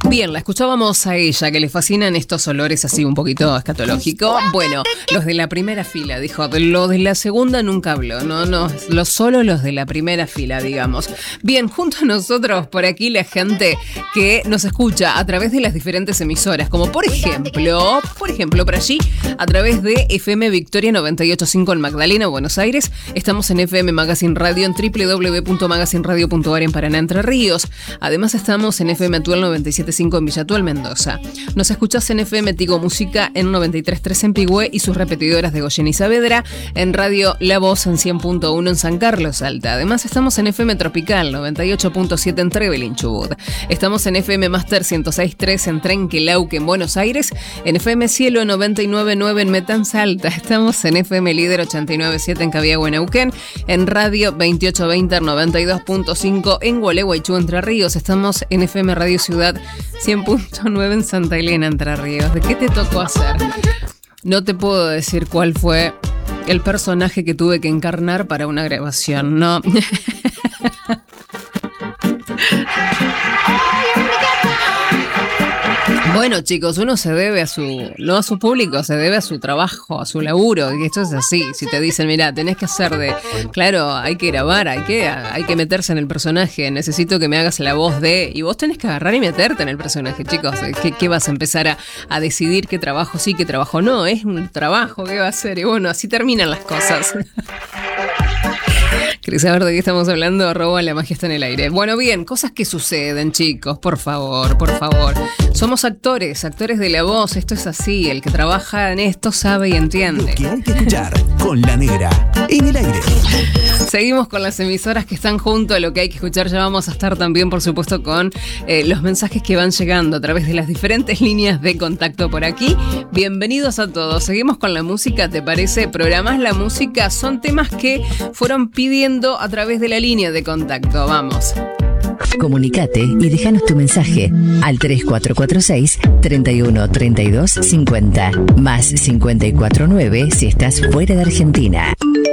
Bien, la escuchábamos a ella, que le fascinan estos olores así un poquito escatológico. Bueno, los de la primera fila, dijo. Lo de la segunda nunca habló. No, solo los de la primera fila, digamos. Bien, junto a nosotros por aquí la gente que nos escucha a través de las diferentes emisoras, como por ejemplo, por allí, a través de FM Victoria 98.5 en Magdalena, Buenos Aires. Estamos en FM Magazine Radio en www.magazineradio.ar en Paraná, Entre Ríos. Además estamos en FM Actual 97.5 en Villa Tuel, Mendoza. Nos escuchás en FM Tigo Música en 93.3 en Pigüé y sus repetidoras de Goyen y Saavedra, en Radio La Voz en 100.1 en San Carlos, Salta. Además estamos en FM Tropical 98.7 en Trevelin, Chubut. Estamos en FM Master 106.3 en Trenquelauque, en Buenos Aires, en FM Cielo 99.9 en Metán, Salta. Estamos en FM Líder 89.7 en Cabiagüe, Neuquén, en Radio 2820 92.5 en Gualeguaychú, Entre Ríos. Estamos en FM Radio Ciudad 100.9 en Santa Elena, Entre Ríos. ¿De qué te tocó hacer? No te puedo decir cuál fue el personaje que tuve que encarnar para una grabación, no. Bueno, chicos, uno se debe no a su público, se debe a su trabajo, a su laburo, y esto es así. Si te dicen, mira, tenés que hacer claro, hay que grabar, hay que meterse en el personaje, necesito que me hagas la voz de, y vos tenés que agarrar y meterte en el personaje, chicos. ¿Qué vas a empezar a decidir qué trabajo sí, qué trabajo no? Es un trabajo, ¿qué va a ser? Y bueno, así terminan las cosas. ¿Querés saber de qué estamos hablando? @la magia está en el aire. Bueno, bien, cosas que suceden, chicos, por favor. Somos actores de la voz, esto es así, el que trabaja en esto sabe y entiende. Lo que hay que escuchar con La Negra en el aire. Seguimos con las emisoras que están junto a lo que hay que escuchar. Ya vamos a estar también, por supuesto, con los mensajes que van llegando a través de las diferentes líneas de contacto por aquí. Bienvenidos a todos. Seguimos con la música, ¿te parece? Programás la música, son temas que fueron pidiendo a través de la línea de contacto. Vamos. Comunicate y déjanos tu mensaje al 3446 31 32 50 más 549 si estás fuera de Argentina.